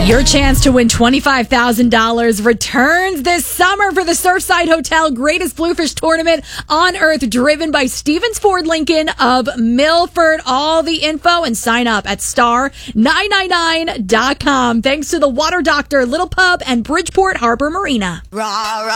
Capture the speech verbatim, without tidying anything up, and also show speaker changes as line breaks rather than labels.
Your chance to win twenty-five thousand dollars returns this summer for the Surfside Hotel Greatest Bluefish Tournament on Earth, driven by Stevens Ford Lincoln of Milford. All the info and sign up at star nine nine nine dot com. Thanks to the Water Doctor, Little Pub, and Bridgeport Harbor Marina.
Rah, rah.